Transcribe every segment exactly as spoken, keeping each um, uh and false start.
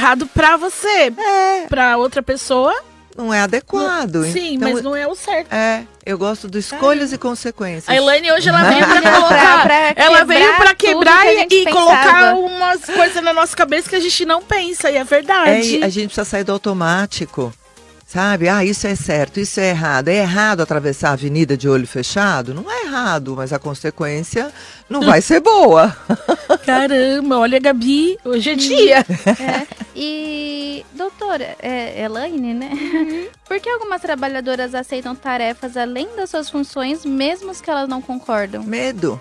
errado pra você. É. Pra outra pessoa... Não é adequado. Não, sim, então, mas não é o certo. É, eu gosto do escolhas é. e consequências. A Elaine hoje ela veio pra colocar, pra, pra ela veio pra quebrar e, e colocar umas coisas na nossa cabeça que a gente não pensa, e é verdade. É, a gente precisa sair do automático, sabe? Ah, isso é certo, isso é errado. É errado atravessar a avenida de olho fechado? Não é errado, mas a consequência não vai ser boa. Caramba, olha, Gabi, hoje é dia. É, e, doutora, é, Elaine, né? Uhum. Por que algumas trabalhadoras aceitam tarefas além das suas funções, mesmo que elas não concordam? Medo.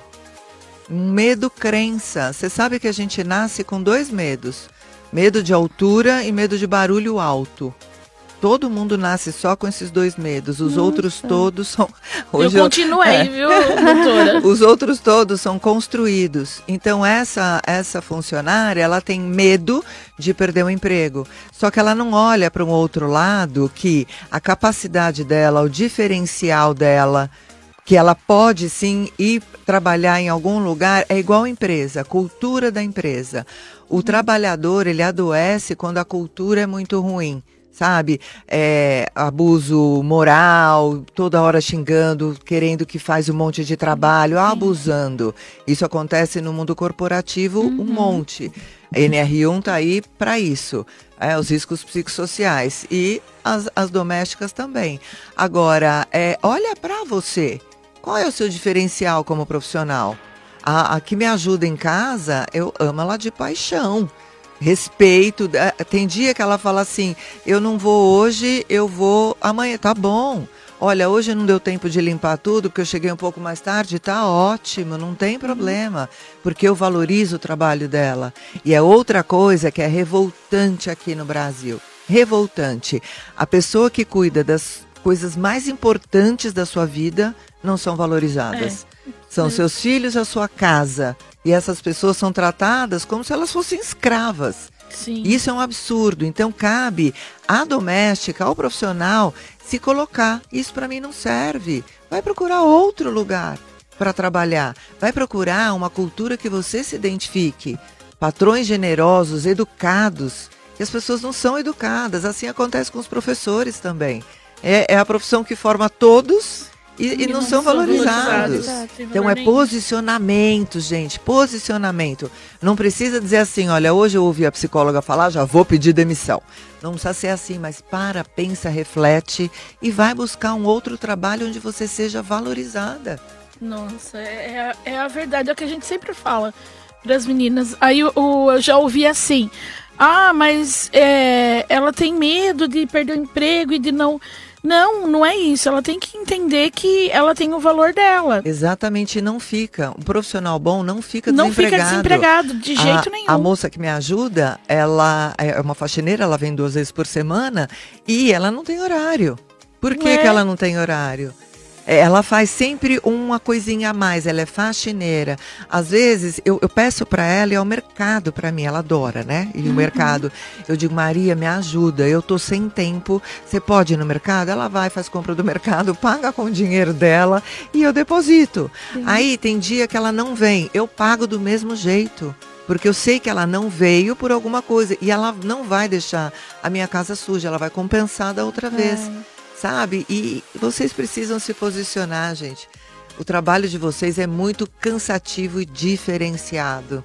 Medo, crença. Você sabe que a gente nasce com dois medos. Medo de altura e medo de barulho alto. Todo mundo nasce só com esses dois medos. Os Nossa. outros todos são... Hoje eu continuei, eu, é. viu, doutora? Os outros todos são construídos. Então, essa, essa funcionária, ela tem medo de perder o emprego. Só que ela não olha para um outro lado que a capacidade dela, o diferencial dela, que ela pode sim ir trabalhar em algum lugar, é igual a empresa, a cultura da empresa. O hum. trabalhador, ele adoece quando a cultura é muito ruim. Sabe, é, abuso moral, toda hora xingando, querendo que faz um monte de trabalho, Sim. abusando. Isso acontece no mundo corporativo uhum. um monte. A N R um está aí para isso, é, os riscos psicossociais e as, as domésticas também. Agora, é, olha para você, qual é o seu diferencial como profissional? A, a que me ajuda em casa, eu amo ela de paixão. Respeito, tem dia que ela fala assim, eu não vou hoje, eu vou amanhã, tá bom. Olha, hoje não deu tempo de limpar tudo, porque eu cheguei um pouco mais tarde, tá ótimo, não tem problema, porque eu valorizo o trabalho dela. E é outra coisa que é revoltante aqui no Brasil, revoltante. A pessoa que cuida das coisas mais importantes da sua vida não são valorizadas. É. São seus filhos, a sua casa. E essas pessoas são tratadas como se elas fossem escravas. Sim. Isso é um absurdo. Então, cabe à doméstica, ao profissional, se colocar. Isso para mim não serve. Vai procurar outro lugar para trabalhar. Vai procurar uma cultura que você se identifique. Patrões generosos, educados. E as pessoas não são educadas. Assim acontece com os professores também. É, é a profissão que forma todos... E, e não, não são valorizados. valorizados. Então é posicionamento, gente, posicionamento. Não precisa dizer assim, olha, hoje eu ouvi a psicóloga falar, já vou pedir demissão. Não precisa ser assim, mas para, pensa, reflete e vai buscar um outro trabalho onde você seja valorizada. Nossa, é, é a verdade, é o que a gente sempre fala para as meninas. Aí eu, eu já ouvi assim, ah, mas é, ela tem medo de perder o emprego e de não... Não, não é isso. Ela tem que entender que ela tem o valor dela. Exatamente, não fica. Um profissional bom não fica não desempregado. Não fica desempregado, de jeito a, nenhum. A moça que me ajuda, ela é uma faxineira, ela vem duas vezes por semana e ela não tem horário. Por que, é. que ela não tem horário? Ela faz sempre uma coisinha a mais, ela é faxineira. Às vezes, eu, eu peço para ela e é o mercado para mim, ela adora, né? E uhum. o mercado, eu digo, Maria, me ajuda, eu tô sem tempo, você pode ir no mercado? Ela vai, faz compra do mercado, paga com o dinheiro dela e eu deposito. Sim. Aí tem dia que ela não vem, eu pago do mesmo jeito. Porque eu sei que ela não veio por alguma coisa e ela não vai deixar a minha casa suja, ela vai compensar da outra vez. É. Sabe? E vocês precisam se posicionar, gente. O trabalho de vocês é muito cansativo e diferenciado.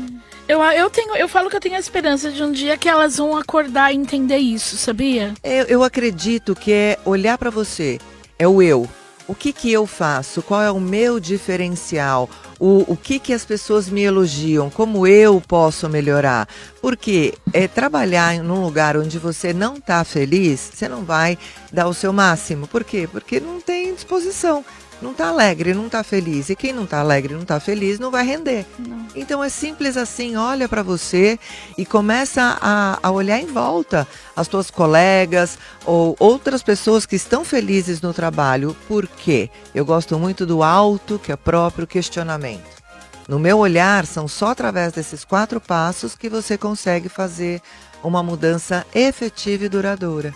Eu, eu, tenho, eu falo que eu tenho a esperança de um dia que elas vão acordar e entender isso, sabia? Eu, eu acredito que é olhar para você, é o eu. O que que eu faço? Qual é o meu diferencial? O, o que que as pessoas me elogiam? Como eu posso melhorar? Porque é, trabalhar num lugar onde você não está feliz, você não vai dar o seu máximo. Por quê? Porque não tem disposição. Não está alegre, não está feliz. E quem não está alegre, não está feliz, não vai render. Não. Então é simples assim, olha para você e começa a, a olhar em volta as tuas colegas ou outras pessoas que estão felizes no trabalho. Por quê? Eu gosto muito do auto, que é próprio questionamento. No meu olhar, são só através desses quatro passos que você consegue fazer uma mudança efetiva e duradoura.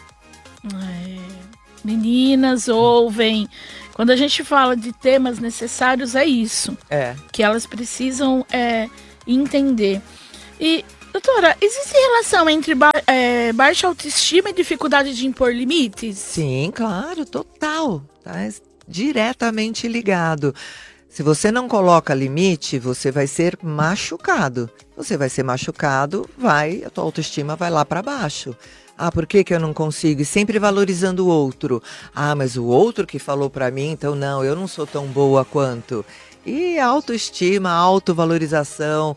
É. Meninas, ouvem. Quando a gente fala de temas necessários, é isso. É. Que elas precisam é, entender. E Doutora, existe relação entre ba é, baixa autoestima e dificuldade de impor limites? Sim, claro, total. Tá diretamente ligado. Se você não coloca limite, você vai ser machucado. Você vai ser machucado, vai, a tua autoestima vai lá para baixo. Ah, por que que eu não consigo? E sempre valorizando o outro. Ah, mas o outro que falou para mim, então não, eu não sou tão boa quanto. E autoestima, autovalorização,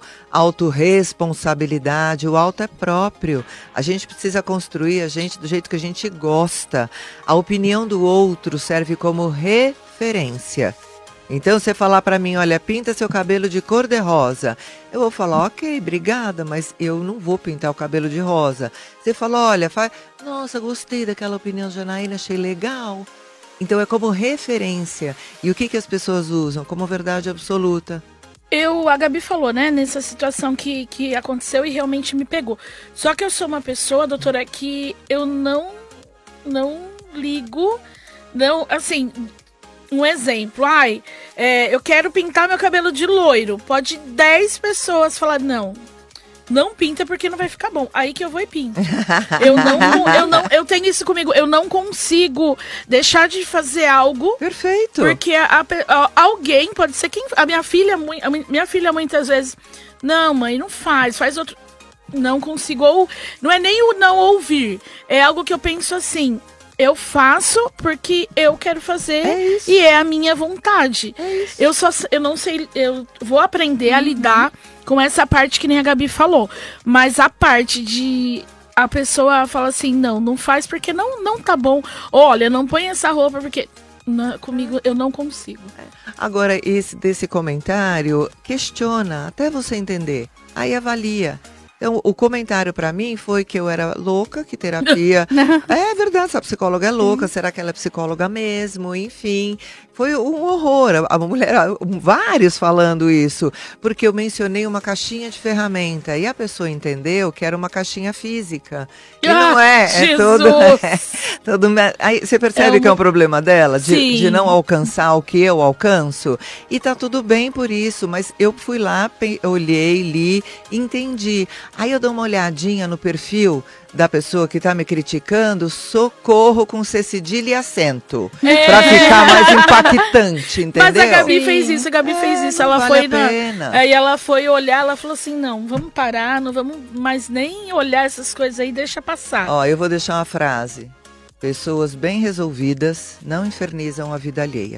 autorresponsabilidade, o auto é próprio. A gente precisa construir a gente do jeito que a gente gosta. A opinião do outro serve como referência. Então, você falar para mim, olha, pinta seu cabelo de cor de rosa. Eu vou falar, ok, obrigada, mas eu não vou pintar o cabelo de rosa. Você fala, olha, faz... nossa, gostei daquela opinião de Janaína, achei legal. Então, é como referência. E o que, que as pessoas usam? Como verdade absoluta. Eu, a Gabi falou, né, nessa situação que, que aconteceu e realmente me pegou. Só que eu sou uma pessoa, doutora, que eu não, não ligo, não, assim... Um exemplo, ai, é, eu quero pintar meu cabelo de loiro. Pode dez pessoas falar, não, não pinta porque não vai ficar bom. Aí que eu vou e pinto. eu, não, eu, não, eu tenho isso comigo, eu não consigo deixar de fazer algo. Perfeito. Porque a, a, alguém, pode ser quem. A minha filha, a minha filha muitas vezes, não, mãe, não faz, faz outro. Não consigo, ou não é nem o não ouvir, é algo que eu penso assim. Eu faço porque eu quero fazer é e é a minha vontade. É isso. Eu só eu não sei, eu vou aprender uhum. a lidar com essa parte que nem a Gabi falou. Mas a parte de a pessoa fala assim, não, não faz porque não, não tá bom. Olha, não põe essa roupa porque não, comigo eu não consigo. Agora, esse desse comentário, questiona até você entender. Aí avalia. Então, o comentário para mim foi que eu era louca, que terapia... é verdade, essa psicóloga é louca, será que ela é psicóloga mesmo? Enfim, foi um horror. A mulher, vários falando isso, porque eu mencionei uma caixinha de ferramenta e a pessoa entendeu que era uma caixinha física. E ah, não é, é Jesus. todo... É, todo aí você percebe é um... que é um problema dela, de, de não alcançar o que eu alcanço? E tá tudo bem por isso, mas eu fui lá, olhei, li, entendi. Aí eu dou uma olhadinha no perfil da pessoa que está me criticando, socorro com C cedilha e acento, é. para ficar mais impactante, entendeu? Mas a Gabi Sim. fez isso, a Gabi é, fez isso, ela vale foi a na, pena. Aí ela foi olhar, ela falou assim, não, vamos parar, não vamos mais nem olhar essas coisas aí, deixa passar. Ó, eu vou deixar uma frase, pessoas bem resolvidas não infernizam a vida alheia.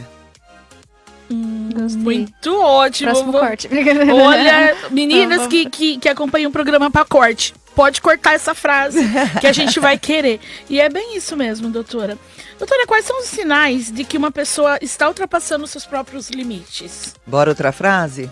Hum, muito ótimo. Próximo Vou... corte. Olha, meninas não, que, que, que acompanham o programa para corte, pode cortar essa frase que a gente vai querer. E é bem isso mesmo, doutora. Doutora, quais são os sinais de que uma pessoa está ultrapassando os seus próprios limites? Bora outra frase?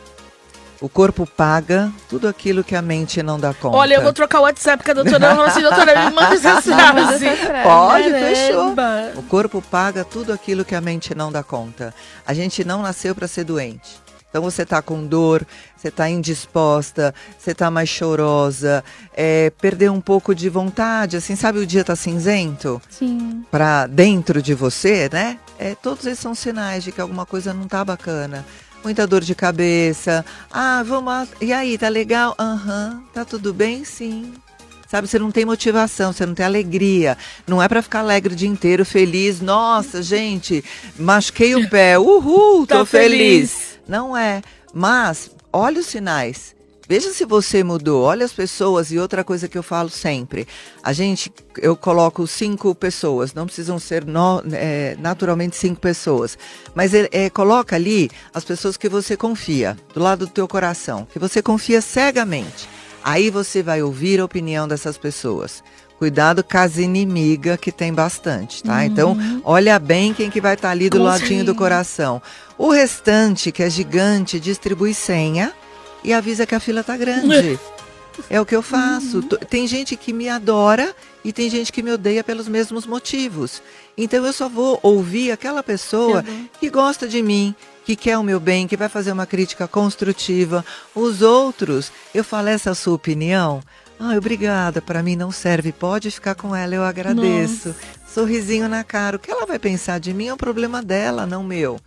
O corpo paga tudo aquilo que a mente não dá conta. Olha, eu vou trocar o WhatsApp com a doutora. Ela falou assim, doutora, me manda essa frase. Pode, fechou. O corpo paga tudo aquilo que a mente não dá conta. A gente não nasceu para ser doente. Então você tá com dor, você tá indisposta, você tá mais chorosa, é, perdeu um pouco de vontade, assim, sabe o dia tá cinzento? Sim. Pra dentro de você, né? É, todos esses são sinais de que alguma coisa não tá bacana. Muita dor de cabeça. Ah, vamos lá. E aí, tá legal? Aham. Uhum. Tá tudo bem? Sim. Sabe, você não tem motivação, você não tem alegria. Não é pra ficar alegre o dia inteiro, feliz. Nossa, gente, machuquei o pé. Uhul, tô tá feliz. feliz. Não é. Mas, olha os sinais. Veja se você mudou, olha as pessoas. E outra coisa que eu falo sempre, a gente, eu coloco cinco pessoas, não precisam ser no, é, naturalmente cinco pessoas, mas é, é, coloca ali as pessoas que você confia, do lado do teu coração, que você confia cegamente. Aí você vai ouvir a opinião dessas pessoas. Cuidado com as inimigas, que tem bastante, tá? Uhum. Então, olha bem quem que vai estar ali do Com ladinho sim. do coração. O restante, que é gigante, distribui senha e avisa que a fila tá grande. É o que eu faço. Uhum. Tem gente que me adora e tem gente que me odeia pelos mesmos motivos. Então eu só vou ouvir aquela pessoa uhum. que gosta de mim, que quer o meu bem, que vai fazer uma crítica construtiva. Os outros, eu falo, essa é a sua opinião? Ah, obrigada, para mim não serve, pode ficar com ela, eu agradeço. Nossa. Sorrisinho na cara, o que ela vai pensar de mim é um problema dela, não meu.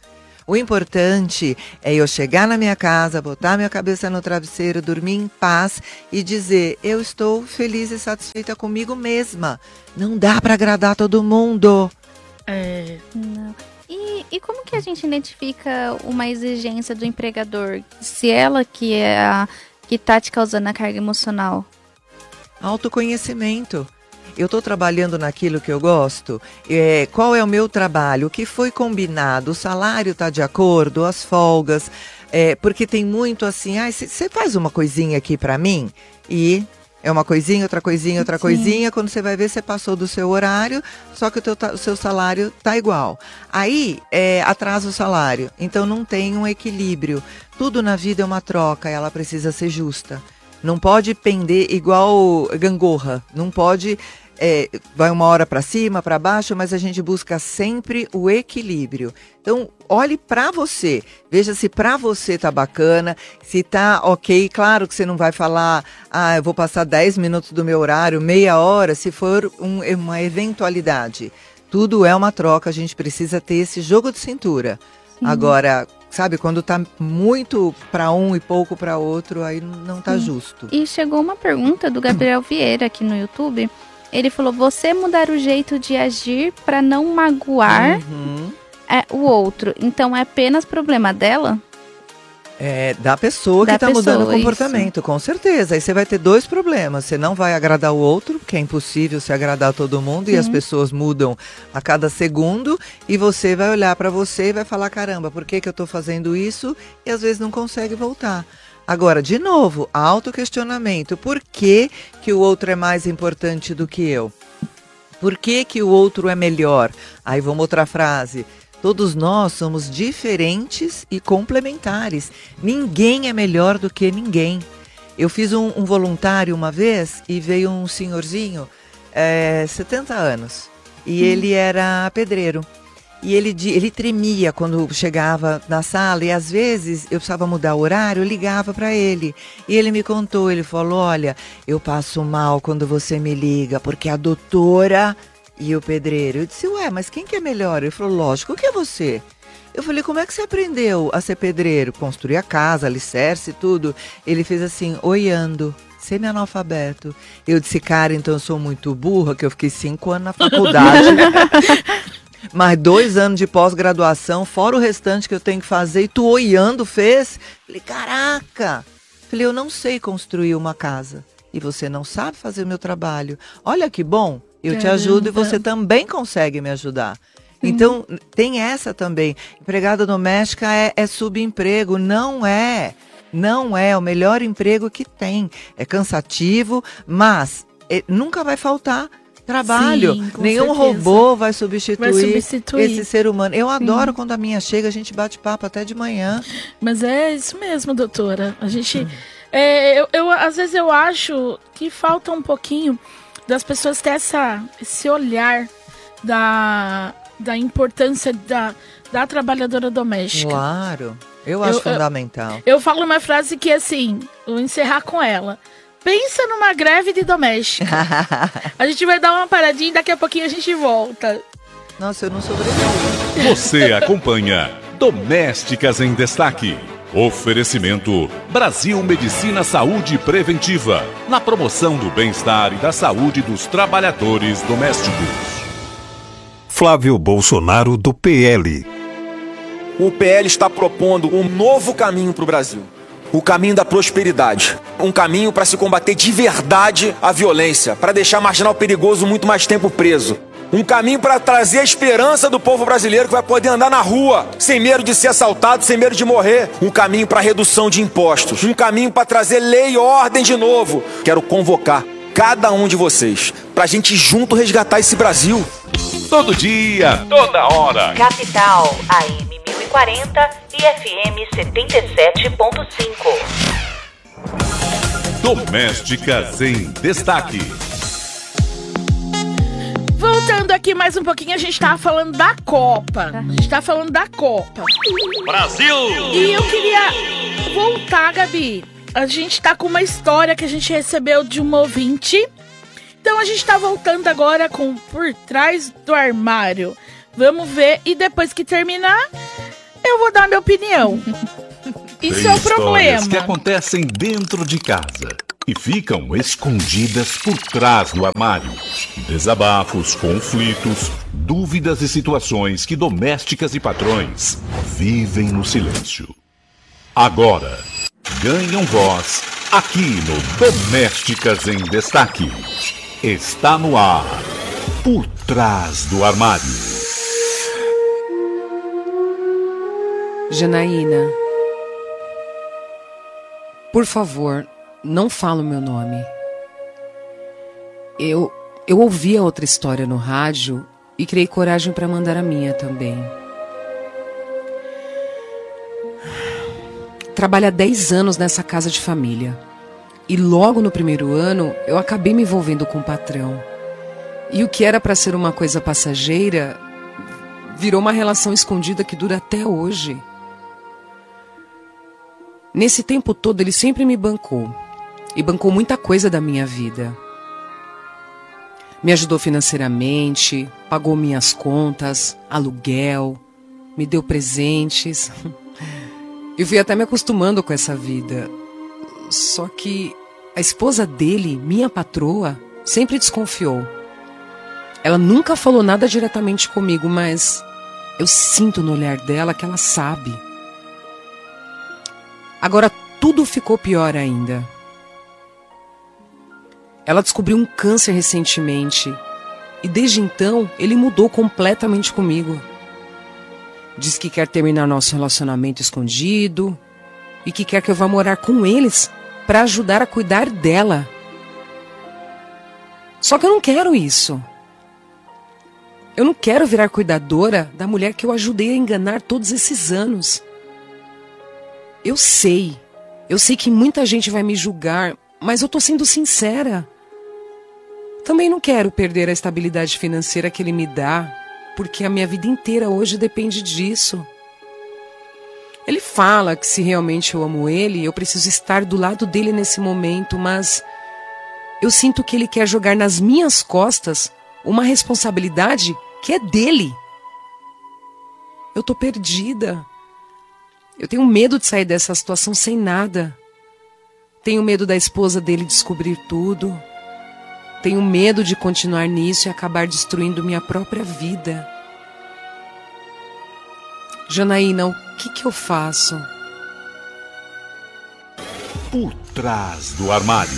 O importante é eu chegar na minha casa, botar minha cabeça no travesseiro, dormir em paz e dizer, eu estou feliz e satisfeita comigo mesma. Não dá para agradar todo mundo. É. Não. E, e como que a gente identifica uma exigência do empregador? Se ela que é a que tá te causando a carga emocional? Autoconhecimento. Eu estou trabalhando naquilo que eu gosto? É, qual é o meu trabalho? O que foi combinado? O salário está de acordo? As folgas? É, porque tem muito assim, ah, você faz uma coisinha aqui para mim? E é uma coisinha, outra coisinha, outra Sim. coisinha. Quando você vai ver, você passou do seu horário, só que o, teu, o seu salário tá igual. Aí, é, atrasa o salário. Então, não tem um equilíbrio. Tudo na vida é uma troca, ela precisa ser justa. Não pode pender igual gangorra. Não pode... É, vai uma hora para cima, para baixo, mas a gente busca sempre o equilíbrio. Então, olhe para você, veja se para você tá bacana, se tá ok. Claro que você não vai falar, ah, eu vou passar dez minutos do meu horário, meia hora, se for um, uma eventualidade. Tudo é uma troca, a gente precisa ter esse jogo de cintura. Sim. Agora, sabe, quando tá muito para um e pouco para outro, aí não tá Sim. justo. E chegou uma pergunta do Gabriel Vieira aqui no YouTube. Ele falou, você mudar o jeito de agir para não magoar uhum. é, o outro. Então, é apenas problema dela? É, da pessoa da que está mudando o comportamento, isso. Com certeza. Aí você vai ter dois problemas. Você não vai agradar o outro, porque é impossível se agradar todo mundo. Sim. E as pessoas mudam a cada segundo. E você vai olhar para você e vai falar, caramba, por que, que eu estou fazendo isso? E às vezes não consegue voltar. Agora, de novo, autoquestionamento. Por que que o outro é mais importante do que eu? Por que que o outro é melhor? Aí vamos outra frase. Todos nós somos diferentes e complementares. Ninguém é melhor do que ninguém. Eu fiz um, um voluntário uma vez e veio um senhorzinho, é, setenta anos. E hum. ele era pedreiro. E ele, ele tremia quando chegava na sala e às vezes eu precisava mudar o horário, eu ligava para ele. E ele me contou, ele falou, olha, eu passo mal quando você me liga, porque a doutora e o pedreiro. Eu disse, ué, mas quem que é melhor? Ele falou, lógico que é você. Eu falei, como é que você aprendeu a ser pedreiro? Construir a casa, alicerce e tudo. Ele fez assim, oiando. Semi-analfabeto. Eu disse, cara, então eu sou muito burra, que eu fiquei cinco anos na faculdade. Mais dois anos de pós-graduação, fora o restante que eu tenho que fazer, e tu olhando fez. Falei, caraca! Falei, eu não sei construir uma casa. E você não sabe fazer o meu trabalho. Olha que bom, eu te ajudo e você também consegue me ajudar. Então, uhum. tem essa também. Empregada doméstica é, é subemprego, não é. Não é o melhor emprego que tem. É cansativo, mas é, nunca vai faltar trabalho. Sim, nenhum certeza. Robô vai substituir, vai substituir esse ser humano. Eu Sim. adoro quando a minha chega, a gente bate papo até de manhã. Mas é isso mesmo, doutora. A gente, hum. é, eu, eu, às vezes eu acho que falta um pouquinho das pessoas ter essa, esse olhar da, da importância da, da trabalhadora doméstica. Claro, eu acho eu, fundamental. Eu, eu falo uma frase que assim, vou encerrar com ela. Pensa numa greve de doméstica. A gente vai dar uma paradinha e daqui a pouquinho a gente volta. Nossa, eu não sobrevivi. Você acompanha Domésticas em Destaque. Oferecimento Brasil Medicina Saúde Preventiva. Na promoção do bem-estar e da saúde dos trabalhadores domésticos. Flávio Bolsonaro, do P L. O P L está propondo um novo caminho para o Brasil. O caminho da prosperidade. Um caminho para se combater de verdade a violência, para deixar marginal perigoso muito mais tempo preso. Um caminho para trazer a esperança do povo brasileiro que vai poder andar na rua, sem medo de ser assaltado, sem medo de morrer. Um caminho para redução de impostos. Um caminho para trazer lei e ordem de novo. Quero convocar cada um de vocês para a gente junto resgatar esse Brasil. Todo dia, toda hora. Capital, A M mil e quarenta e F M setenta e sete ponto cinco. Domésticas em Destaque. Voltando aqui mais um pouquinho, a gente tava falando da Copa. A gente tava falando da Copa. Brasil! E eu queria voltar, Gabi. A gente tá com uma história que a gente recebeu de uma ouvinte. Então a gente tá voltando agora com Por Trás do Armário. Vamos ver. E depois que terminar, eu vou dar minha opinião. Isso Tem é o histórias problema. que acontecem dentro de casa e ficam escondidas por trás do armário. Desabafos, conflitos, dúvidas e situações que domésticas e patrões vivem no silêncio. Agora, ganham voz aqui no Domésticas em Destaque. Está no ar, Por Trás do Armário. Janaína, por favor, não fala o meu nome. Eu, eu ouvi a outra história no rádio e criei coragem para mandar a minha também. Trabalho há dez anos nessa casa de família. E logo no primeiro ano, eu acabei me envolvendo com o patrão. E o que era para ser uma coisa passageira, virou uma relação escondida que dura até hoje. Nesse tempo todo, ele sempre me bancou. E bancou muita coisa da minha vida. Me ajudou financeiramente, pagou minhas contas, aluguel, me deu presentes. Eu fui até me acostumando com essa vida. Só que a esposa dele, minha patroa, sempre desconfiou. Ela nunca falou nada diretamente comigo, mas eu sinto no olhar dela que ela sabe. Agora tudo ficou pior ainda. Ela descobriu um câncer recentemente e desde então ele mudou completamente comigo. Diz que quer terminar nosso relacionamento escondido e que quer que eu vá morar com eles para ajudar a cuidar dela. Só que eu não quero isso. Eu não quero virar cuidadora da mulher que eu ajudei a enganar todos esses anos. Eu sei, eu sei que muita gente vai me julgar, mas eu tô sendo sincera. Também não quero perder a estabilidade financeira que ele me dá, porque a minha vida inteira hoje depende disso. Ele fala que se realmente eu amo ele, eu preciso estar do lado dele nesse momento, mas eu sinto que ele quer jogar nas minhas costas uma responsabilidade que é dele. Eu tô perdida. Eu tenho medo de sair dessa situação sem nada. Tenho medo da esposa dele descobrir tudo. Tenho medo de continuar nisso e acabar destruindo minha própria vida. Janaína, o que que eu faço? Por Trás do Armário.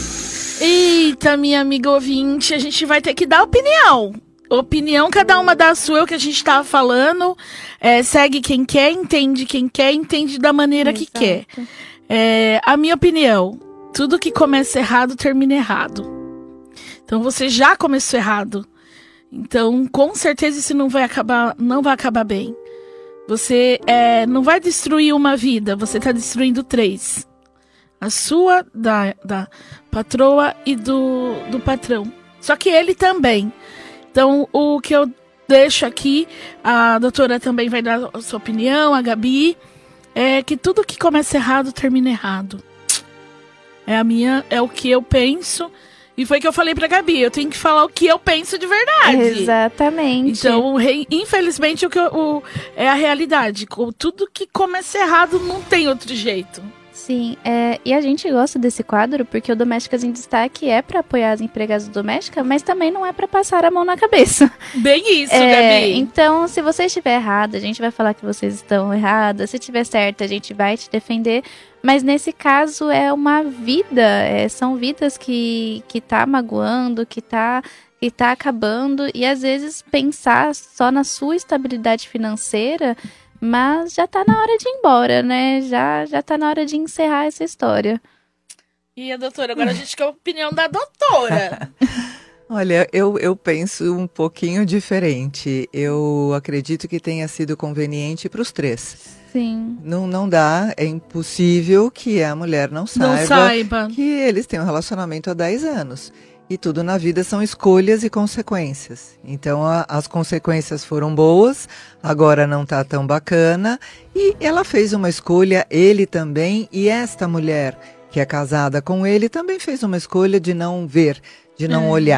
Eita, minha amiga ouvinte, a gente vai ter que dar opinião. Opinião, cada uma dá a sua, é o que a gente estava falando. É, segue quem quer, entende quem quer, entende da maneira Exato. Que quer. É, a minha opinião, tudo que começa errado, termina errado. Então você já começou errado. Então, com certeza isso não vai acabar, não vai acabar bem. Você é, não vai destruir uma vida, você está destruindo três. A sua, da, da patroa e do, do patrão. Só que ele também. Então, o que eu deixo aqui, a doutora também vai dar a sua opinião, a Gabi, é que tudo que começa errado, termina errado. É a minha, é o que eu penso. E foi que eu falei pra Gabi, eu tenho que falar o que eu penso de verdade. Exatamente. Então, re, infelizmente, o que eu, o, é a realidade. Tudo que começa errado não tem outro jeito. Sim, é, e a gente gosta desse quadro porque o Domésticas em Destaque é para apoiar as empregadas domésticas, mas também não é para passar a mão na cabeça. Bem isso, é, Gabi. Então, se você estiver errada, a gente vai falar que vocês estão erradas. Se estiver certa, a gente vai te defender. Mas nesse caso é uma vida, é, são vidas que, que tá magoando, que tá, que tá acabando. E às vezes pensar só na sua estabilidade financeira... Mas já tá na hora de ir embora, né? Já, já tá na hora de encerrar essa história. E a doutora? Agora a gente quer a opinião da doutora. Olha, eu, eu penso um pouquinho diferente. Eu acredito que tenha sido conveniente para os três. Sim. Não, não dá, é impossível que a mulher não saiba, não saiba que eles têm um relacionamento há dez anos. E tudo na vida são escolhas e consequências. Então a, as consequências foram boas, agora não está tão bacana. E ela fez uma escolha, ele também, e esta mulher que é casada com ele também fez uma escolha de não ver, de não é. olhar.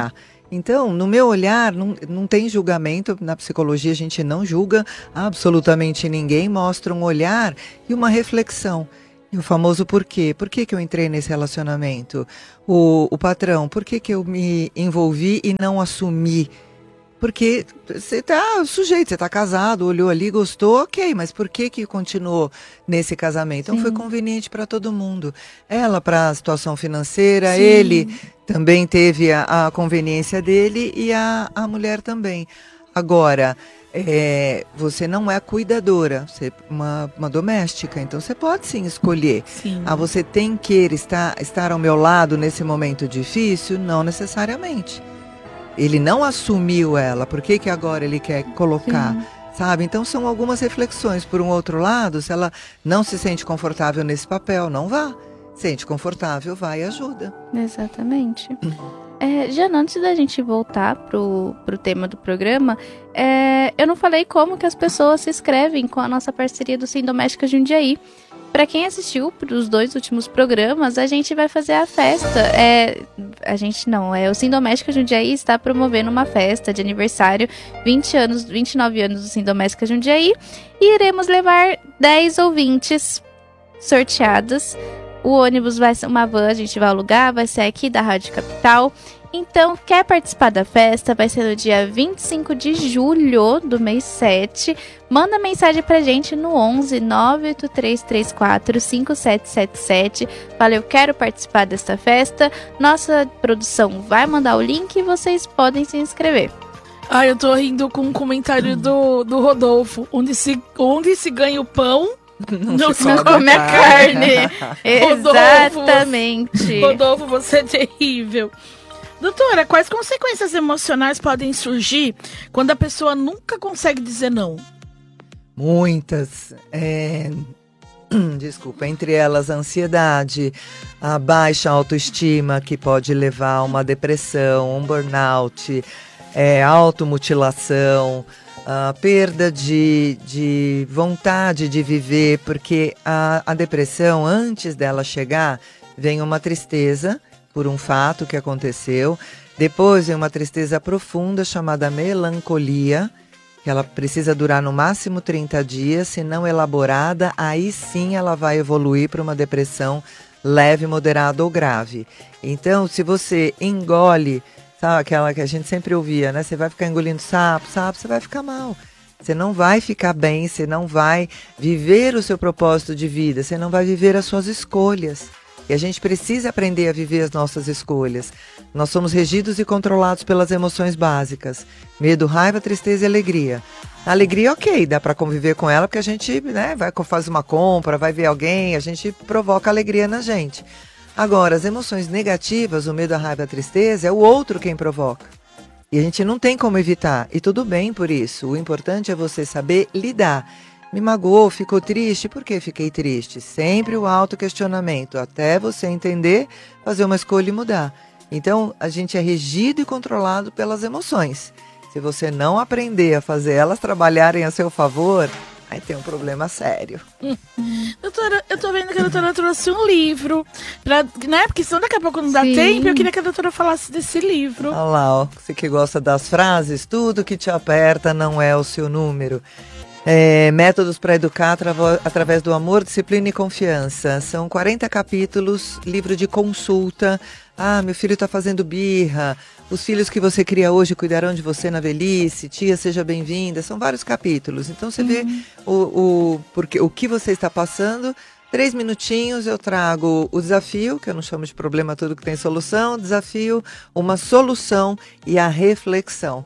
Então, no meu olhar, não, não tem julgamento. Na psicologia, a gente não julga absolutamente ninguém, mostra um olhar e uma reflexão. E o famoso porquê. Por que que eu entrei nesse relacionamento? O, o patrão, por que que eu me envolvi e não assumi? Porque você tá sujeito, você tá casado, olhou ali, gostou, ok, mas por que que continuou nesse casamento? Então Sim. foi conveniente para todo mundo. Ela para a situação financeira, Sim. ele também teve a, a conveniência dele e a, a mulher também. Agora, é, você não é cuidadora, você é uma, uma doméstica, então você pode sim escolher. Sim. Ah, você tem que estar, estar ao meu lado nesse momento difícil? Não necessariamente. Ele não assumiu ela, por que que agora ele quer colocar, Sim. sabe? Então são algumas reflexões. Por um outro lado, se ela não se sente confortável nesse papel, não vá. Sente confortável, vai e ajuda. Exatamente. É, Jana, antes da gente voltar pro, pro tema do programa, é, eu não falei como que as pessoas se inscrevem com a nossa parceria do Sim Doméstica Jundiaí. Para quem assistiu os dois últimos programas, a gente vai fazer a festa. É, a gente não, é o Sim Doméstica Jundiaí está promovendo uma festa de aniversário, vinte anos, vinte e nove anos do Sim Doméstica Jundiaí, e iremos levar dez ouvintes sorteadas. O ônibus vai ser uma van, a gente vai alugar, vai ser aqui da Rádio Capital. Então, quer participar da festa? Vai ser no dia vinte e cinco de julho do mês sete. Manda mensagem pra gente no onze nove oito três três quatro cinco sete sete sete. Fala, eu quero participar desta festa. Nossa produção vai mandar o link e vocês podem se inscrever. Ah, eu tô rindo com um comentário do, do Rodolfo. Onde se, onde se ganha o pão, não, se Não come a carne. Exatamente. Rodolfo, você é terrível. Doutora, quais consequências emocionais podem surgir quando a pessoa nunca consegue dizer não? Muitas. É... Desculpa, entre elas a ansiedade, a baixa autoestima, que pode levar a uma depressão, um burnout, é, automutilação, a perda de, de vontade de viver, porque a, a depressão, antes dela chegar, vem uma tristeza por um fato que aconteceu, depois vem uma tristeza profunda chamada melancolia, que ela precisa durar no máximo trinta dias, se não elaborada, aí sim ela vai evoluir para uma depressão leve, moderada ou grave. Então, se você engole, sabe aquela que a gente sempre ouvia, né? Você vai ficar engolindo sapo, sapo, você vai ficar mal. Você não vai ficar bem, você não vai viver o seu propósito de vida, você não vai viver as suas escolhas. E a gente precisa aprender a viver as nossas escolhas. Nós somos regidos e controlados pelas emoções básicas. Medo, raiva, tristeza e alegria. A alegria, ok, dá para conviver com ela, porque a gente, né, vai fazer uma compra, vai ver alguém, a gente provoca alegria na gente. Agora, as emoções negativas, o medo, a raiva, a tristeza, é o outro quem provoca. E a gente não tem como evitar. E tudo bem por isso. O importante é você saber lidar. Me magoou, ficou triste, por que fiquei triste? Sempre o autoquestionamento, até você entender, fazer uma escolha e mudar. Então, a gente é regido e controlado pelas emoções. Se você não aprender a fazer elas trabalharem a seu favor, aí tem um problema sério. Doutora, eu tô vendo que a doutora trouxe um livro, pra, né? Porque senão daqui a pouco não dá Sim. tempo, eu queria que a doutora falasse desse livro. Olha lá, ó, você que gosta das frases, tudo que te aperta não é o seu número. É, métodos para educar atra- através do amor, disciplina e confiança. São quarenta capítulos, livro de consulta. Ah, meu filho está fazendo birra. Os filhos que você cria hoje cuidarão de você na velhice. Tia, seja bem-vinda. São vários capítulos. Então você vê o, o, porque, o que você está passando. Três minutinhos eu trago o desafio, que eu não chamo de problema tudo que tem solução. Desafio, uma solução e a reflexão.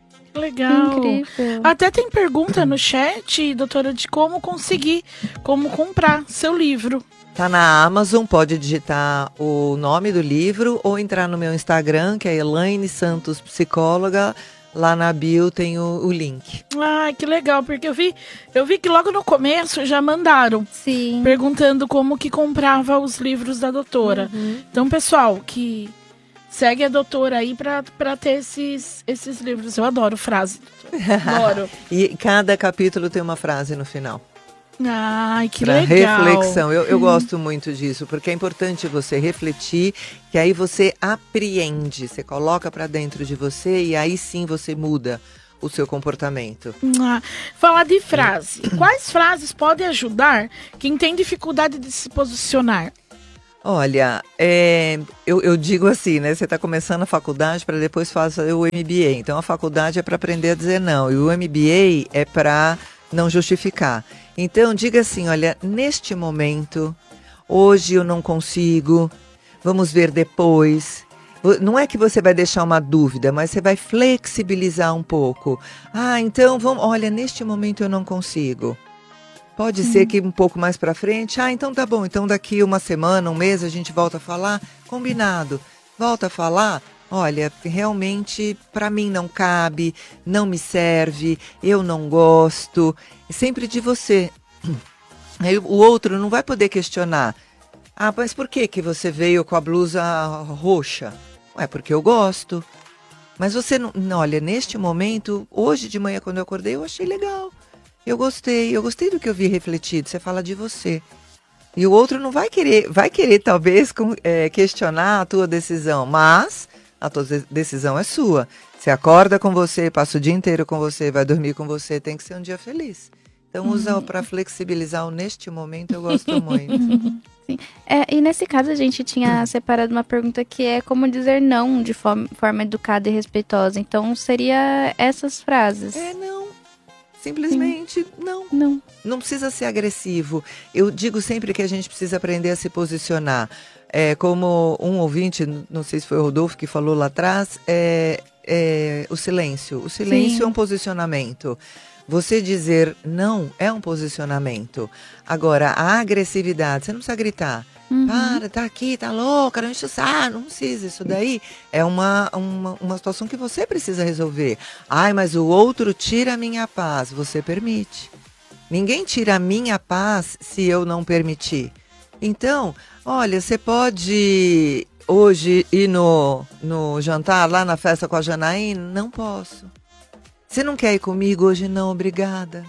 Legal. Incrível. Até tem pergunta no chat, doutora, de como conseguir, como comprar seu livro. Tá na Amazon, pode digitar o nome do livro ou entrar no meu Instagram, que é Elaine Santos Psicóloga. Lá na bio tem o, o link. Ai, que legal, porque eu vi, eu vi que logo no começo já mandaram Sim. perguntando como que comprava os livros da doutora. Então, pessoal, que segue a doutora aí pra, pra ter esses, esses livros. Eu adoro frase, doutora. Adoro. E cada capítulo tem uma frase no final. Ai, que pra legal. reflexão. Eu, eu gosto muito disso, porque é importante você refletir, que aí você apreende, você coloca pra dentro de você e aí sim você muda o seu comportamento. Ah, falar de frase. Quais frases podem ajudar quem tem dificuldade de se posicionar? Olha, é, eu, eu digo assim, né? Você está começando a faculdade para depois fazer o M B A. Então a faculdade é para aprender a dizer não e o M B A é para não justificar. Então diga assim, olha, neste momento, hoje eu não consigo, vamos ver depois. Não é que você vai deixar uma dúvida, mas você vai flexibilizar um pouco. Ah, então vamos, olha, neste momento eu não consigo. Pode ser que um pouco mais pra frente, ah, então tá bom, então daqui uma semana, um mês a gente volta a falar, combinado. Volta a falar, olha, realmente pra mim não cabe, não me serve, eu não gosto, é sempre de você. Aí o outro não vai poder questionar, ah, mas por que que você veio com a blusa roxa? É porque eu gosto. Mas você não, não, olha, neste momento, hoje de manhã quando eu acordei, eu achei legal. Eu gostei, eu gostei do que eu vi refletido, você fala de você. E o outro não vai querer, vai querer talvez com, é, questionar a tua decisão, mas a tua decisão é sua. Você acorda com você, passa o dia inteiro com você, vai dormir com você, tem que ser um dia feliz. Então usa uhum. para flexibilizar o neste momento, eu gosto muito. Sim. É, e nesse caso a gente tinha separado uma pergunta que é como dizer não de forma, forma educada e respeitosa. Então seria essas frases. É, não. Simplesmente, Sim. não. Não. Não precisa ser agressivo. Eu digo sempre que a gente precisa aprender a se posicionar. É, como um ouvinte, não sei se foi o Rodolfo que falou lá atrás, é, é o silêncio. O silêncio Sim. é um posicionamento. Você dizer não é um posicionamento. Agora, a agressividade, você não precisa gritar. Uhum. Para, tá aqui, tá louca, não enche o saco, não precisa. Isso daí é uma, uma, uma situação que você precisa resolver. Ai, mas o outro tira a minha paz. Você permite. Ninguém tira a minha paz se eu não permitir. Então, olha, você pode hoje ir no, no jantar lá na festa com a Janaína? Não posso. Você não quer ir comigo hoje? Não, obrigada.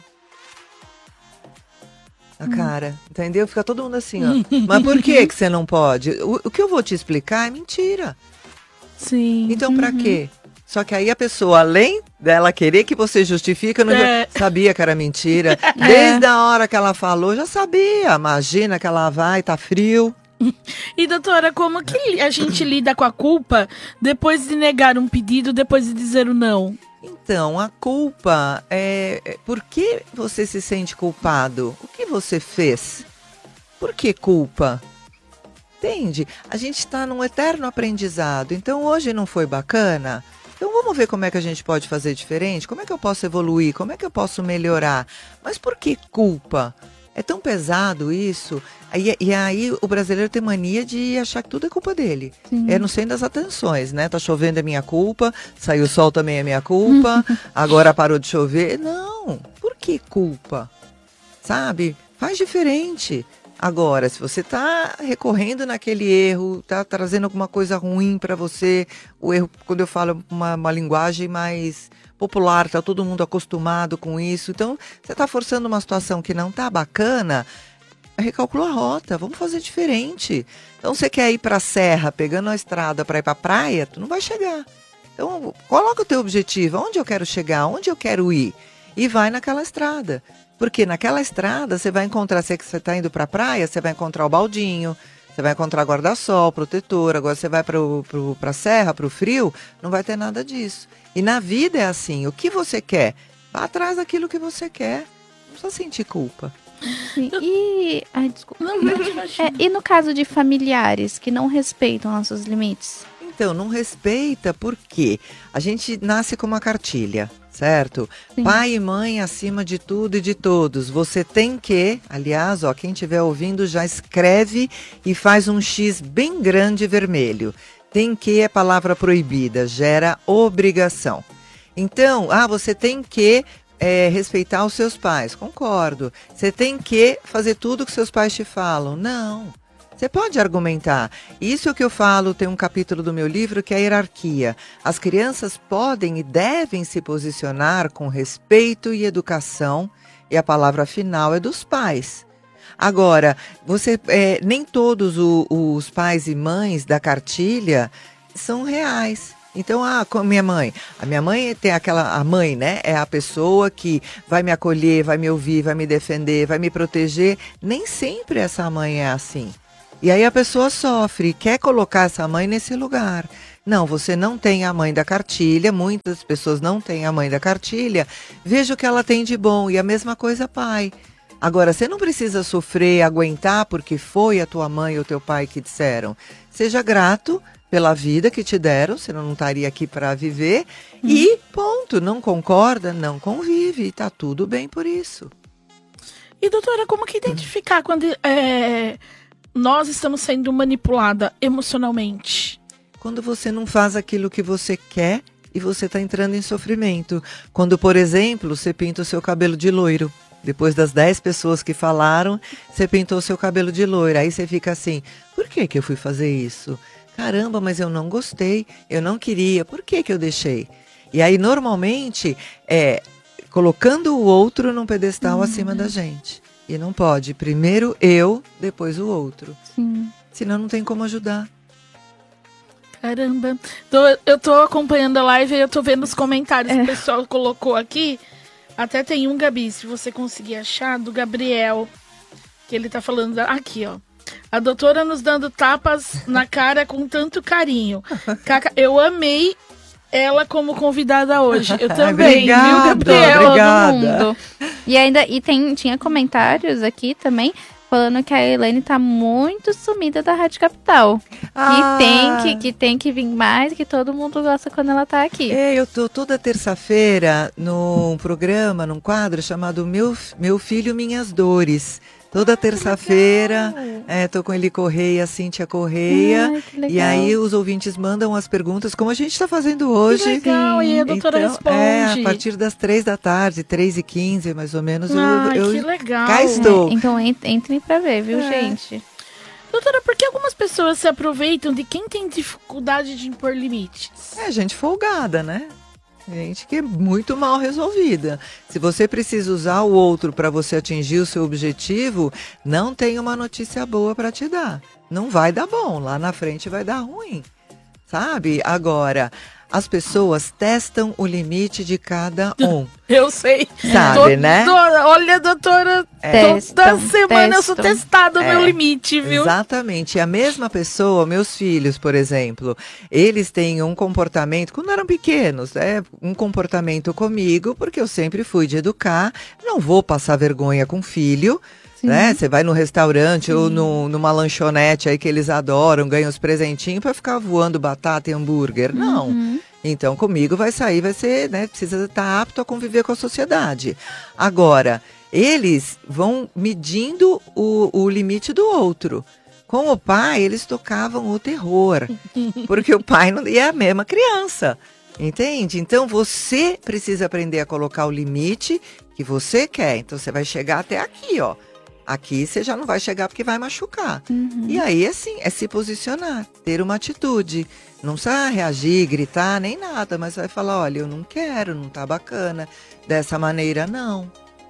A cara, entendeu? Fica todo mundo assim, ó. Mas por que que você não pode? O, o que eu vou te explicar é mentira. Sim. Então, pra uhum. quê? Só que aí a pessoa, além dela querer que você justifique, não é. sabia que era mentira. Desde a hora que ela falou, já sabia. Imagina que ela vai, tá frio. E doutora, como que a gente lida com a culpa depois de negar um pedido, depois de dizer o não? Então, a culpa é... Por que você se sente culpado? O que você fez? Por que culpa? Entende? A gente está num eterno aprendizado. Então, hoje não foi bacana? Então, vamos ver como é que a gente pode fazer diferente? Como é que eu posso evoluir? Como é que eu posso melhorar? Mas por que culpa? É tão pesado isso. E, e aí o brasileiro tem mania de achar que tudo é culpa dele. Sim. É no centro das atenções, né? Tá chovendo é minha culpa, saiu o sol também é minha culpa, agora parou de chover. Não, por que culpa? Sabe? Faz diferente. Agora, se você tá recorrendo naquele erro, tá trazendo alguma coisa ruim para você, o erro, quando eu falo uma, uma linguagem mais popular, tá todo mundo acostumado com isso, então você tá forçando uma situação que não tá bacana, recalcula a rota, vamos fazer diferente. Então você quer ir para a serra, pegando a estrada para ir para a praia, tu não vai chegar. Então coloca o teu objetivo, onde eu quero chegar, onde eu quero ir, e vai naquela estrada. Porque naquela estrada você vai encontrar, se você está indo para a praia, você vai encontrar o baldinho, você vai encontrar guarda-sol, protetor. Agora você vai para a serra, para o frio, não vai ter nada disso. E na vida é assim, o que você quer? Vá atrás daquilo que você quer. Não precisa sentir culpa. Sim, e, ai, desculpa. Não, não, é, e no caso de familiares que não respeitam nossos limites? Então, não respeita porque a gente nasce com uma cartilha, certo? Sim. Pai e mãe acima de tudo e de todos. Você tem que, aliás, ó, quem estiver ouvindo já escreve e faz um X bem grande vermelho. Tem que é palavra proibida, gera obrigação. Então, ah, você tem que é, respeitar os seus pais. Concordo. Você tem que fazer tudo que seus pais te falam. Não. Você pode argumentar. Isso é o que eu falo, tem um capítulo do meu livro que é a hierarquia. As crianças podem e devem se posicionar com respeito e educação E a palavra final é dos pais. Agora, você, é, nem todos o, os pais e mães da cartilha são reais. Então, ah, com a minha mãe. A minha mãe tem aquela, a mãe, né? É a pessoa que vai me acolher, vai me ouvir, vai me defender, vai me proteger. Nem sempre essa mãe é assim. E aí a pessoa sofre, quer colocar essa mãe nesse lugar. Não, você não tem a mãe da cartilha, muitas pessoas não têm a mãe da cartilha. Veja o que ela tem de bom, e a mesma coisa pai. Agora, você não precisa sofrer, aguentar porque foi a tua mãe ou teu pai que disseram. Seja grato pela vida que te deram, senão não estaria aqui para viver. Hum. E ponto, não concorda, não convive, e tá tudo bem por isso. E doutora, como que identificar quando é, nós estamos sendo manipulada emocionalmente? Quando você não faz aquilo que você quer e você está entrando em sofrimento. Quando, por exemplo, você pinta o seu cabelo de loiro. Depois das dez pessoas que falaram, você pintou o seu cabelo de loiro. Aí você fica assim, por que que eu fui fazer isso? Caramba, mas eu não gostei, eu não queria, por que que eu deixei? E aí, normalmente, é colocando o outro num pedestal hum. acima da gente. E não pode. Primeiro eu, depois o outro. Sim. Senão não tem como ajudar. Caramba. Tô, eu tô acompanhando a live e eu tô vendo os comentários é. que o pessoal colocou aqui. Até tem um, Gabi, se você conseguir achar, do Gabriel. Que ele tá falando... Aqui, ó. A doutora nos dando tapas na cara com tanto carinho. Caca, eu amei ela como convidada hoje. Eu também, obrigada, viu, Gabriel? Obrigada. Todo mundo. E ainda e tem, tinha comentários aqui também falando que a Elaine tá muito sumida da Rádio Capital. Ah. Que, tem que, que tem que vir mais, que todo mundo gosta quando ela tá aqui. É, eu tô toda terça-feira num programa, num quadro chamado Meu, Meu Filho, Minhas Dores. Toda terça-feira, é, tô com Eli Correia, Cíntia Correia. Ai, que legal. E aí os ouvintes mandam as perguntas, como a gente está fazendo hoje. Que legal, e a doutora então, responde. É, a partir das três da tarde, três e quinze, mais ou menos, Ai, eu, eu que legal. cá estou. É, então ent- entrem pra ver, viu, É. gente? Doutora, por que algumas pessoas se aproveitam de quem tem dificuldade de impor limites? É gente folgada, né? Gente que é muito mal resolvida. Se você precisa usar o outro para você atingir o seu objetivo, não tem uma notícia boa para te dar. Não vai dar bom, lá na frente vai dar ruim, sabe? Agora, as pessoas testam o limite de cada um. Eu sei. Sabe, Toda- né? Olha, doutora, Testam, toda semana eu sou testam. testada o É, meu limite, viu? Exatamente. E a mesma pessoa, meus filhos, por exemplo, eles têm um comportamento, quando eram pequenos, né, um comportamento comigo, porque eu sempre fui de educar, não vou passar vergonha com filho, né? Você vai no restaurante Sim. ou no, numa lanchonete aí que eles adoram, ganham os presentinhos para ficar voando batata e hambúrguer. Não. Uhum. Então, comigo vai sair, vai ser, né? Precisa estar apto a conviver com a sociedade. Agora, eles vão medindo o, o limite do outro. Com o pai, eles tocavam o terror. Porque o pai não é a mesma criança. Entende? Então, você precisa aprender a colocar o limite que você quer. Então, você vai chegar até aqui, ó. Aqui você já não vai chegar porque vai machucar. Uhum. E aí, assim, é se posicionar, ter uma atitude. Não precisa reagir, gritar, nem nada, mas vai falar, olha, eu não quero, não tá bacana. Dessa maneira, não.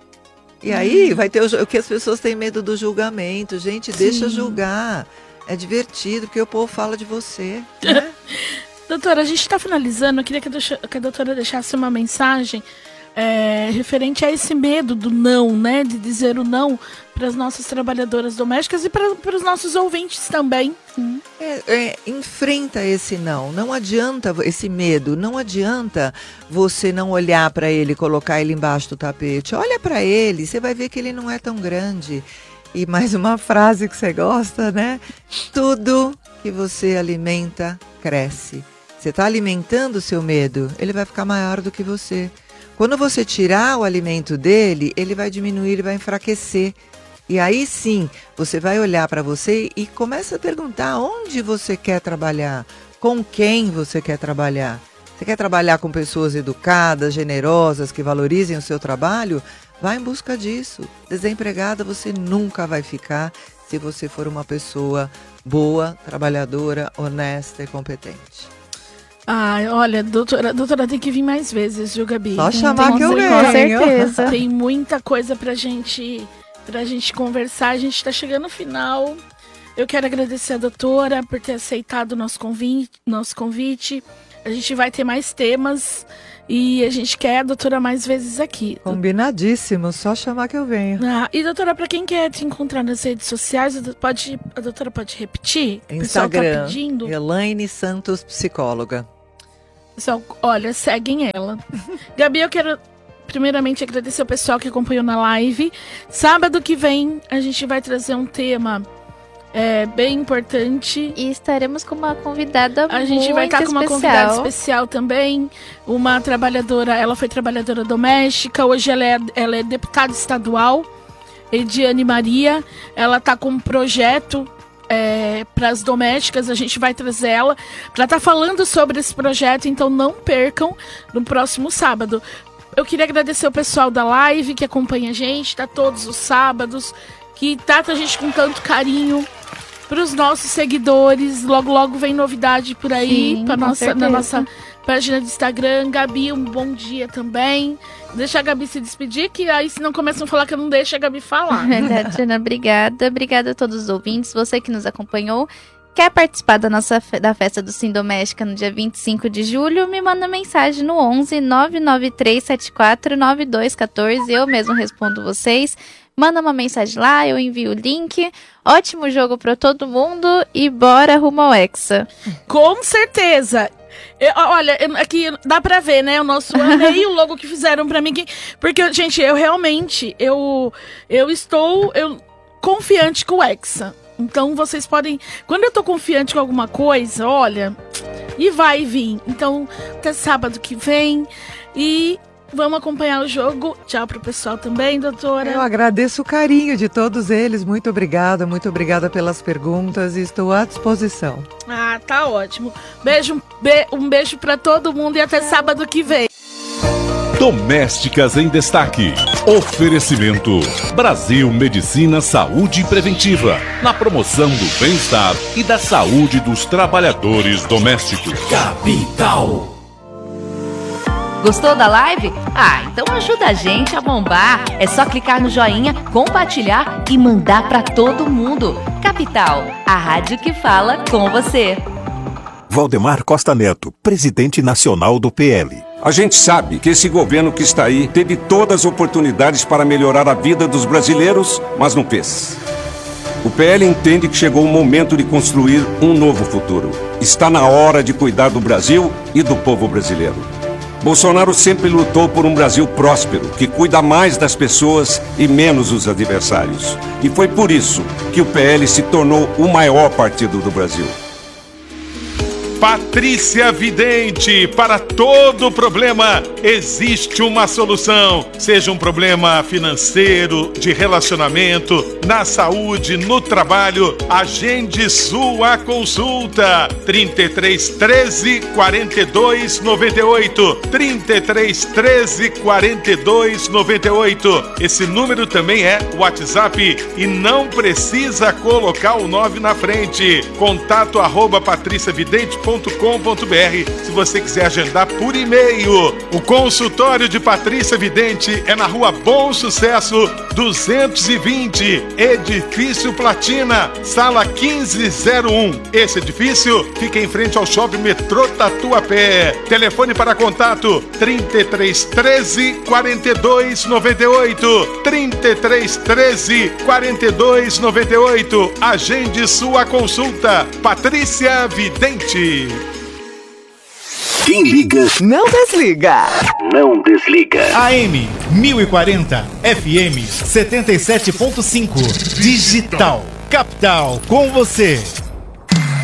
E aí, vai ter o, o que as pessoas têm medo do julgamento. Gente, deixa Sim. julgar. É divertido, porque o povo fala de você, né? Doutora, a gente está finalizando. Eu queria que a, deixa, que a doutora deixasse uma mensagem é, referente a esse medo do não, né? De dizer o não para as nossas trabalhadoras domésticas e para os nossos ouvintes também. Sim. É, é, enfrenta esse não. Não adianta esse medo. Não adianta você não olhar para ele, colocar ele embaixo do tapete. Olha para ele, você vai ver que ele não é tão grande. E mais uma frase que você gosta, né? Tudo que você alimenta, cresce. Você está alimentando o seu medo, ele vai ficar maior do que você. Quando você tirar o alimento dele, ele vai diminuir, ele vai enfraquecer. E aí sim, você vai olhar para você e começa a perguntar onde você quer trabalhar, com quem você quer trabalhar. Você quer trabalhar com pessoas educadas, generosas, que valorizem o seu trabalho? Vai em busca disso. Desempregada você nunca vai ficar se você for uma pessoa boa, trabalhadora, honesta e competente. Ah, olha, doutora, doutora tem que vir mais vezes, viu, Gabi? Só chamar que eu venho. Com certeza. Tem muita coisa pra gente, pra gente conversar. A gente tá chegando no final. Eu quero agradecer a doutora por ter aceitado o nosso convite, nosso convite. A gente vai ter mais temas e a gente quer a doutora mais vezes aqui. Combinadíssimo, só chamar que eu venho. Ah, e doutora, para quem quer te encontrar nas redes sociais, pode, a doutora pode repetir? O pessoal Instagram, tá pedindo. Elaine Santos, psicóloga. Pessoal, olha, seguem ela. Gabi, eu quero primeiramente agradecer o pessoal que acompanhou na live. Sábado que vem a gente vai trazer um tema é, bem importante. E estaremos com uma convidada muito A gente especial. vai estar com uma convidada especial também. Uma trabalhadora, ela foi trabalhadora doméstica, hoje ela é, ela é deputada estadual, Ediane Maria. Ela está com um projeto é, para as domésticas, a gente vai trazer ela para estar tá falando sobre esse projeto, então não percam no próximo sábado. Eu queria agradecer o pessoal da live que acompanha a gente, tá todos os sábados, que trata a gente com tanto carinho. Para os nossos seguidores, logo logo vem novidade por aí, para nossa na nossa página do Instagram. Gabi, um bom dia também. Deixa a Gabi se despedir, que aí se não começam a falar que eu não deixo a Gabi falar. Verdade, Ana, obrigada. Obrigada a todos os ouvintes, você que nos acompanhou. Quer participar da nossa fe- da festa do Sim Doméstica no dia vinte e cinco de julho? Me manda mensagem no onze nove nove três sete quatro nove dois um quatro. Eu mesmo respondo vocês. Manda uma mensagem lá, eu envio o link. Ótimo jogo para todo mundo e bora rumo ao Hexa. Com certeza. Eu, olha, eu, aqui dá pra ver, né, o nosso amei o logo que fizeram pra mim, que, porque, gente, eu realmente, eu, eu estou eu, confiante com o Hexa. Então, vocês podem, quando eu tô confiante com alguma coisa, olha, e vai vir. Então, até sábado que vem, e vamos acompanhar o jogo. Tchau pro pessoal também, doutora. Eu agradeço o carinho de todos eles. Muito obrigada, muito obrigada pelas perguntas e estou à disposição. Ah, tá ótimo. Beijo, um, be- um beijo pra todo mundo e até sábado que vem. Domésticas em Destaque. Oferecimento Brasil Medicina Saúde Preventiva, na promoção do bem-estar e da saúde dos trabalhadores domésticos. Capital. Gostou da live? Ah, então ajuda a gente a bombar. É só clicar no joinha, compartilhar e mandar pra todo mundo. Capital, a rádio que fala com você. Valdemar Costa Neto, presidente nacional do P L. A gente sabe que esse governo que está aí teve todas as oportunidades para melhorar a vida dos brasileiros, mas não fez. O P L entende que chegou o momento de construir um novo futuro. Está na hora de cuidar do Brasil e do povo brasileiro. Bolsonaro sempre lutou por um Brasil próspero, que cuida mais das pessoas e menos dos adversários. E foi por isso que o P L se tornou o maior partido do Brasil. Patrícia Vidente, para todo problema existe uma solução. Seja um problema financeiro, de relacionamento, na saúde, no trabalho, agende sua consulta. trinta e três, treze, quarenta e dois, noventa e oito. trinta e três, treze, quarenta e dois, noventa e oito. Esse número também é WhatsApp e não precisa colocar o nove na frente. Contato arroba patricia vidente ponto com ponto b r se você quiser agendar por e-mail. O consultório de Patrícia Vidente é na Rua Bom Sucesso duzentos e vinte, Edifício Platina, sala quinze zero um. Esse edifício fica em frente ao Shopping Metrô Tatuapé. Telefone para contato trinta e três, treze, quarenta e dois, noventa e oito. trinta e três, treze, quarenta e dois, noventa e oito. Agende sua consulta. Patrícia Vidente. Quem liga, não desliga. Não desliga. A M mil e quarenta, F M setenta e sete ponto cinco. Digital. Capital com você.